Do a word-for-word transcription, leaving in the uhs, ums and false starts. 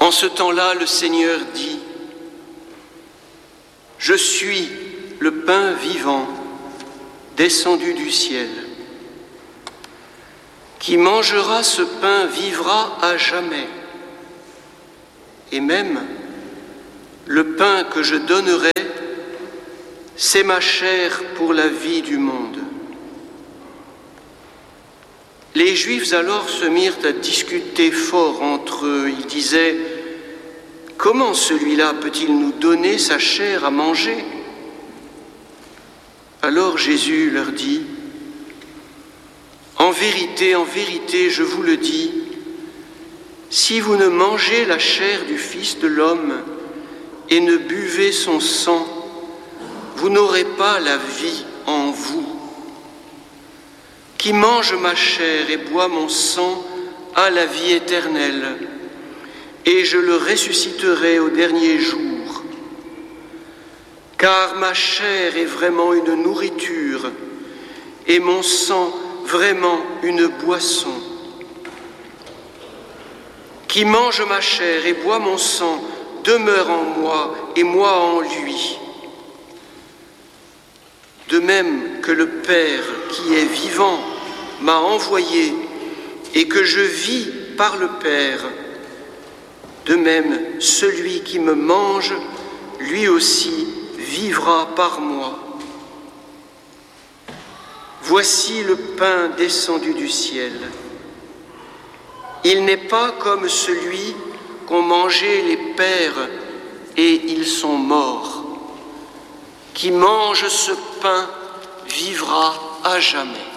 En ce temps-là, le Seigneur dit : « Je suis le pain vivant descendu du ciel. Qui mangera ce pain vivra à jamais. Et même le pain que je donnerai, c'est ma chair pour la vie du monde. » Les Juifs alors se mirent à discuter fort entre eux. Ils disaient : « Comment celui-là peut-il nous donner sa chair à manger ?» Alors Jésus leur dit : « En vérité, en vérité, je vous le dis, si vous ne mangez la chair du Fils de l'homme et ne buvez son sang, vous n'aurez pas la vie en vous. Qui mange ma chair et boit mon sang a la vie éternelle, et je le ressusciterai au dernier jour. Car ma chair est vraiment une nourriture, et mon sang vraiment une boisson. Qui mange ma chair et boit mon sang demeure en moi et moi en lui. De même que le Père qui est vivant m'a envoyé et que je vis par le Père, de même celui qui me mange, lui aussi vivra par moi. Voici le pain descendu du ciel. Il n'est pas comme celui qu'ont mangé les pères et ils sont morts. Qui mange ce pain vivra à jamais.